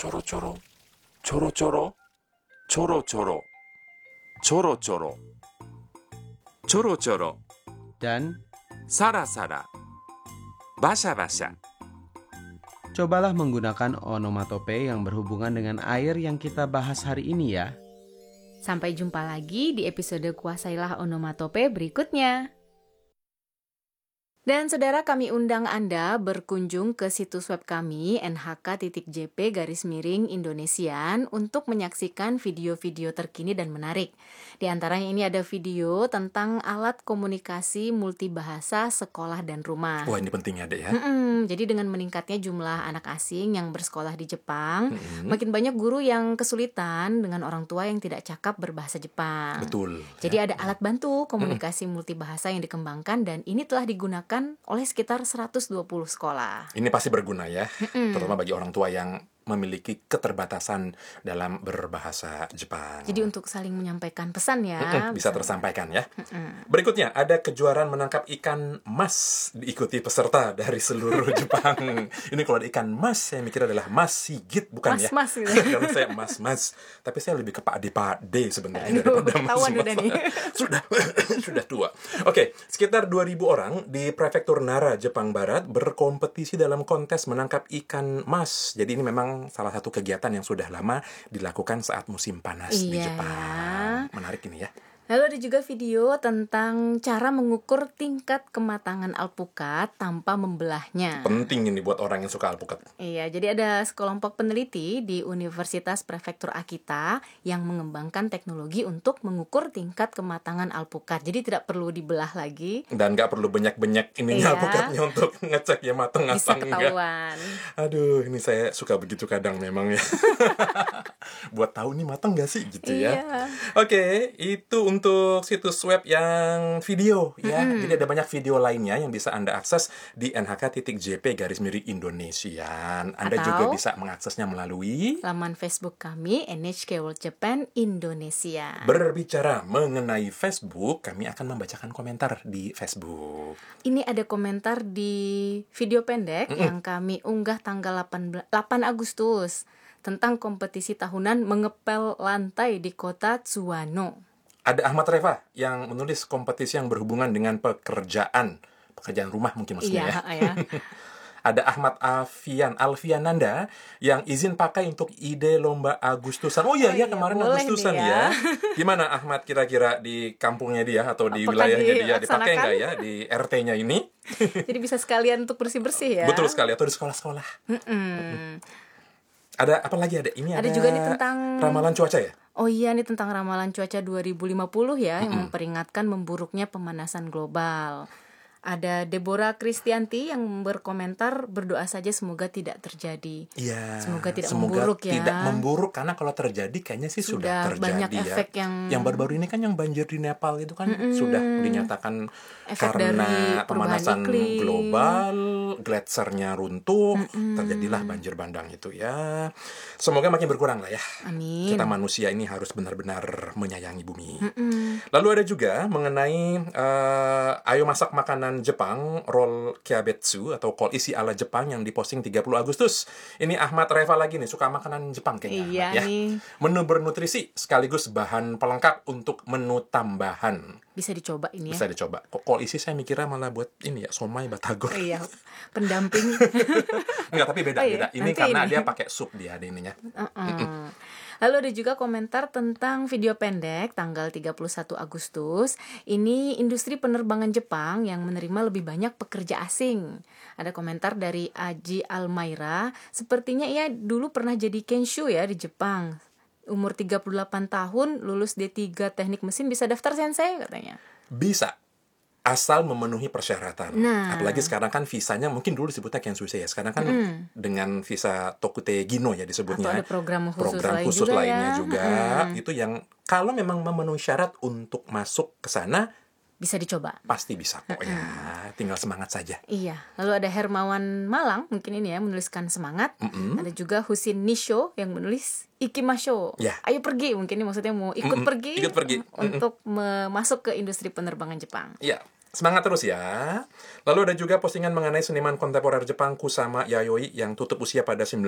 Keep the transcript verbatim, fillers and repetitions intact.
Coro-coro, coro-coro, coro-coro, coro-coro, coro-coro, dan sara-sara, basha-basha. cobalah menggunakan onomatope yang berhubungan dengan air yang kita bahas hari ini ya. Sampai jumpa lagi di episode Kuasailah Onomatope berikutnya. Dan saudara, kami undang Anda berkunjung ke situs web kami n h k titik j p garis miring Indonesian untuk menyaksikan video-video terkini dan menarik. Di antaranya ini ada video tentang alat komunikasi multibahasa sekolah dan rumah. Wah, ini penting ya, Dek ya. Mm-mm, jadi dengan meningkatnya jumlah anak asing yang bersekolah di Jepang, Mm-mm. makin banyak guru yang kesulitan dengan orang tua yang tidak cakap berbahasa Jepang. Betul. Jadi ya. ada alat bantu komunikasi multibahasa yang dikembangkan dan ini telah digunakan oleh sekitar seratus dua puluh sekolah. Ini pasti berguna ya, Mm-mm. terutama bagi orang tua yang memiliki keterbatasan dalam berbahasa Jepang. Jadi untuk saling menyampaikan pesan ya. Mm-mm, bisa pesan. tersampaikan ya. Mm-mm. Berikutnya ada kejuaraan menangkap ikan mas diikuti peserta dari seluruh Jepang. Ini kalau ada ikan mas saya mikir adalah Mas Sigit bukan ya? Mas-mas gitu. Karena saya mas-mas, tapi saya lebih ke Pak Ade-Pade sebenarnya Aduh, daripada ketahuan mas-mas. udah nih. Sudah sudah tua. Oke, sekitar dua ribu orang di prefektur Nara, Jepang Barat berkompetisi dalam kontes menangkap ikan mas. Jadi ini memang salah satu kegiatan yang sudah lama dilakukan saat musim panas di Iya. Jepang. Menarik ini ya. Lalu ada juga video tentang cara mengukur tingkat kematangan alpukat tanpa membelahnya. Penting ini buat orang yang suka alpukat. Iya, jadi ada sekelompok peneliti di Universitas Prefektur Akita yang mengembangkan teknologi untuk mengukur tingkat kematangan alpukat. Jadi tidak perlu dibelah lagi. Dan nggak perlu banyak-banyak ininya Iya. alpukatnya untuk ngecek ya mateng Bisa atau enggak. ketahuan. Aduh, ini saya suka begitu kadang memang ya. Buat tahu nih mateng nggak sih gitu ya. Iya. Oke, itu untuk situs web yang video ya. Jadi ada banyak video lainnya yang bisa Anda akses di n h k titik j p garis miring Indonesian. Anda Atau juga bisa mengaksesnya melalui laman Facebook kami N H K World Japan Indonesia. Berbicara mengenai Facebook, kami akan membacakan komentar di Facebook. Ini ada komentar di video pendek yang kami unggah tanggal delapan Agustus tentang kompetisi tahunan mengepel lantai di kota Tsuwano. Ada Ahmad Reva yang menulis kompetisi yang berhubungan dengan pekerjaan, pekerjaan rumah mungkin maksudnya Iya, ya. ya. Ada Ahmad Alfian, Alfiananda yang izin pakai untuk ide lomba Agustusan. Oh iya, Oh ya iya, kemarin boleh Agustusan nih ya. ya. Gimana Ahmad kira-kira di kampungnya dia atau di Apakah wilayahnya dia dipakai dilaksanakan? nggak ya di R T-nya ini? Jadi bisa sekalian untuk bersih-bersih ya. Betul sekali, atau di sekolah-sekolah. Mm-mm. Ada apa lagi ada? Ini Ada ada juga nih tentang- ramalan cuaca ya? Oh iya, ini tentang ramalan cuaca dua ribu lima puluh ya, yang memperingatkan memburuknya pemanasan global. Ada Deborah Kristianti yang berkomentar, berdoa saja semoga tidak terjadi. Iya. Semoga tidak semoga memburuk ya. tidak memburuk karena kalau terjadi kayaknya sih sudah, Sudah terjadi banyak ya. efek yang- yang baru-baru ini kan yang banjir di Nepal itu kan sudah dinyatakan Efek karena dari perubahan pemanasan iklim. global, gletsernya runtuh, terjadilah banjir bandang itu ya. Semoga makin berkurang lah ya. Amin. Kita manusia ini harus benar-benar menyayangi bumi. Lalu ada juga mengenai eh, ayo masak makanan Jepang, roll kyabetsu atau kol isi ala Jepang yang diposting tiga puluh Agustus. Ini Ahmad Reva lagi nih, suka makanan Jepang kayaknya. Iya Ahmad, ya. nih. Menu bernutrisi sekaligus bahan pelengkap untuk menu tambahan. Bisa dicoba ini ya. Bisa dicoba. Kok kol isi saya mikirnya malah buat ini ya, somai batagor. Iya, pendamping. Enggak, tapi beda, Oh iya, beda. Ini nanti karena ini. dia pakai sup dia ada ininya. Uh-uh. Lalu ada juga komentar tentang video pendek tanggal tiga puluh satu Agustus. Ini industri penerbangan Jepang yang menerima lebih banyak pekerja asing. Ada komentar dari Aji Almaira, sepertinya ia dulu pernah jadi kenshu ya di Jepang. Umur tiga puluh delapan tahun, lulus D tiga teknik mesin, bisa daftar sensei katanya. Bisa. Asal memenuhi persyaratan. Nah. Apalagi sekarang kan visanya mungkin dulu disebutnya Kensuise ya. Sekarang kan dengan visa Tokute Gino ya disebutnya. Atau ada program khusus program lain khusus juga lainnya ya. juga. Itu yang kalau memang memenuhi syarat untuk masuk ke sana Bisa dicoba. pasti bisa kok ya. Tinggal semangat saja. Iya, lalu ada Hermawan Malang, mungkin ini ya, menuliskan semangat. Ada juga Husin Nisho yang menulis Ikimasho. Ya. Ayo pergi, mungkin ini maksudnya mau ikut Mm-mm, pergi. ikut pergi. Untuk me- masuk ke industri penerbangan Jepang. Iya. Semangat terus ya. Lalu ada juga postingan mengenai seniman kontemporer Jepang Kusama Yayoi yang tutup usia pada sembilan